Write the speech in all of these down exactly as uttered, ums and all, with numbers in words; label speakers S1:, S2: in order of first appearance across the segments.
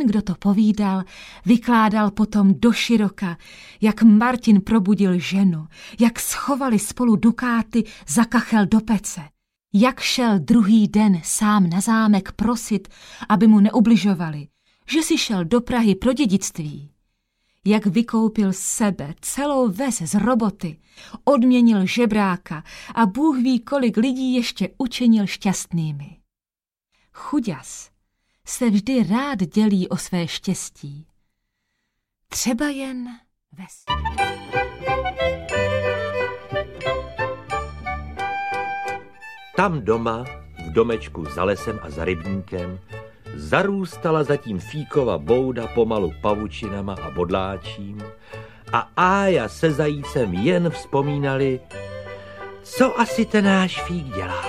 S1: ten, kdo to povídal, vykládal potom doširoka, jak Martin probudil ženu, jak schovali spolu dukáty za kachel do pece, jak šel druhý den sám na zámek prosit, aby mu neubližovali, že si šel do Prahy pro dědictví, jak vykoupil sebe, celou ves z roboty, odměnil žebráka a Bůh ví, kolik lidí ještě učinil šťastnými. Chuďas se vždy rád dělí o své štěstí. Třeba jen ves.
S2: Tam doma, v domečku za lesem a za rybníkem, zarůstala zatím fíkova bouda pomalu pavučinama a bodláčím a Ája se zajícem jen vzpomínali, co asi ten náš fík dělá.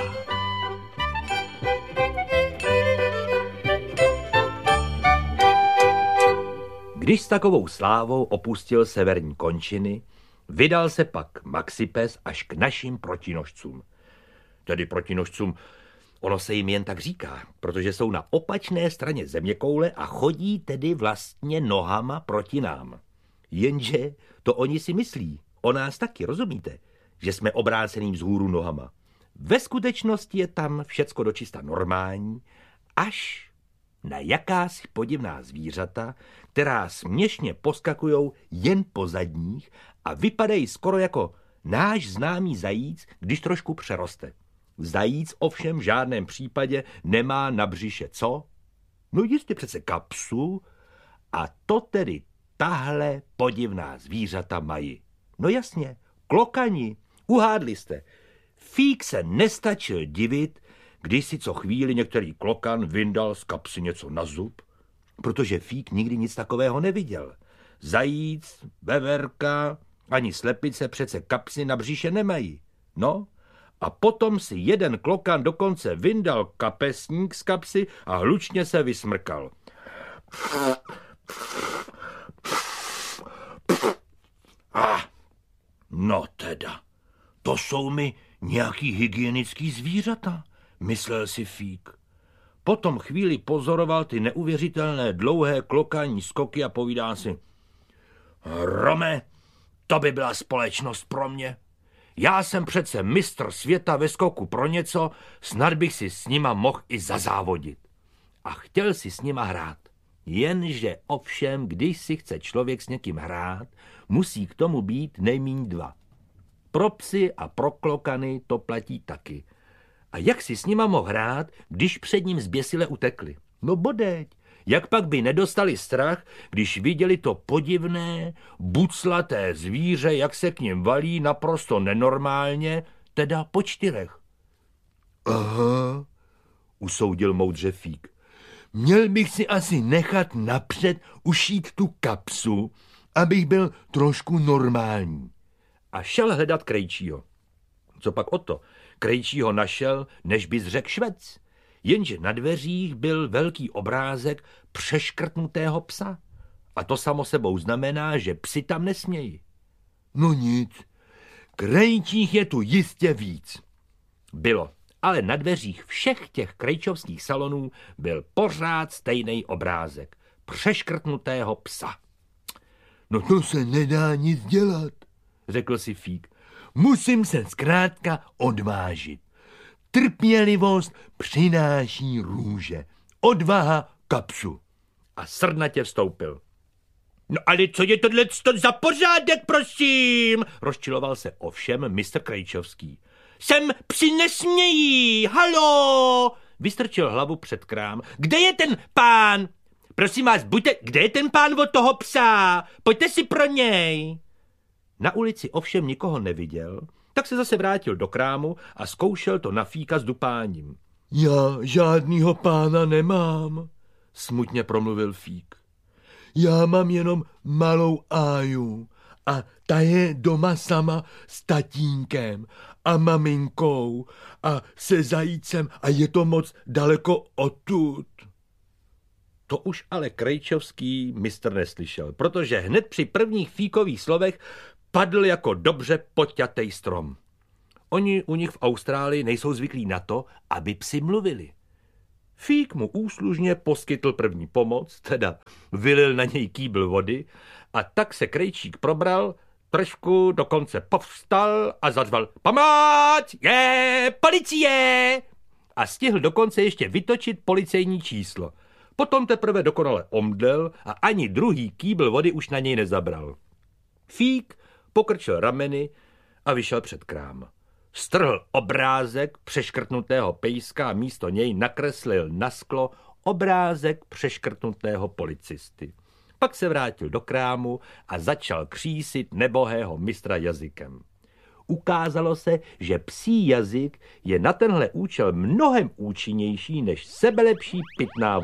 S2: Když s takovou slávou opustil severní končiny, vydal se pak Maxipes až k našim protinožcům. Tedy protinožcům, ono se jim jen tak říká, protože jsou na opačné straně zeměkoule a chodí tedy vlastně nohama proti nám. Jenže to oni si myslí, o nás taky, rozumíte, že jsme obráceným vzhůru nohama. Ve skutečnosti je tam všecko dočista normální, až na jakási podivná zvířata, která směšně poskakujou jen po zadních a vypadají skoro jako náš známý zajíc, když trošku přeroste. Zajíc ovšem v žádném případě nemá na břiše co? No jistě přece kapsu, a to tedy tahle podivná zvířata mají. No jasně, klokani, uhádli jste. Fík se nestačil divit, když si co chvíli některý klokan vyndal z kapsy něco na zub, protože Fík nikdy nic takového neviděl. Zajíc, veverka, ani slepice přece kapsy na břiše nemají. No, a potom si jeden klokan dokonce vyndal kapesník z kapsy a hlučně se vysmrkal. Ah, no teda, to jsou mi nějaký hygienický zvířata, myslel si Fík. Potom chvíli pozoroval ty neuvěřitelné dlouhé klokaní skoky a povídá si: Rome, to by byla společnost pro mě. Já jsem přece mistr světa ve skoku pro něco, snad bych si s nima mohl i zazávodit. A chtěl si s nima hrát. Jenže ovšem, když si chce člověk s někým hrát, musí k tomu být nejmíň dva. Pro psy a pro klokany to platí taky. A jak si s nima mohl hrát, když před ním zběsile utekli? No bodeď, jak pak by nedostali strach, když viděli to podivné, buclaté zvíře, jak se k nim valí naprosto nenormálně, teda po čtyřech. Aha, usoudil moudře Fík. Měl bych si asi nechat napřed ušít tu kapsu, abych byl trošku normální. A šel hledat Krejčího. Co pak o to? Krejčího našel, než bys řekl Švec. Jenže na dveřích byl velký obrázek přeškrtnutého psa. A to samo sebou znamená, že psi tam nesmějí. No nic, Krejčích je tu jistě víc. Bylo, ale na dveřích všech těch krejčovských salonů byl pořád stejný obrázek přeškrtnutého psa. No to se nedá nic dělat, řekl si Fík. Musím se zkrátka odvážit. Trpělivost přináší růže. Odvaha kapsu. A srdnatě vstoupil. No ale co je tohle za pořádek, prosím? Rozčiloval se ovšem mistr Krejčovský. Sem psi nesmějí, halo! Vystrčil hlavu před krám. Kde je ten pán? Prosím vás, buďte, kde je ten pán od toho psa? Pojďte si pro něj. Na ulici ovšem nikoho neviděl, tak se zase vrátil do krámu a zkoušel to na Fíka s dupáním. Já žádnýho pána nemám, smutně promluvil Fík. Já mám jenom malou Áju a ta je doma sama s tatínkem a maminkou a se zajícem a je to moc daleko odtud. To už ale Krejčovský mistr neslyšel, protože hned při prvních Fíkových slovech padl jako dobře poťatej strom. Oni u nich v Austrálii nejsou zvyklí na to, aby psi mluvili. Fík mu úslužně poskytl první pomoc, teda vylil na něj kýbl vody a tak se Krejčík probral, trošku dokonce povstal a zazval pomoc, je policie! A stihl dokonce ještě vytočit policejní číslo. Potom teprve dokonale omdlel a ani druhý kýbl vody už na něj nezabral. Fík pokrčil rameny a vyšel před krám. Strhl obrázek přeškrtnutého pejska a místo něj nakreslil na sklo obrázek přeškrtnutého policisty. Pak se vrátil do krámu a začal křísit nebohého mistra jazykem. Ukázalo se, že psí jazyk je na tenhle účel mnohem účinnější než sebelepší pitná voda.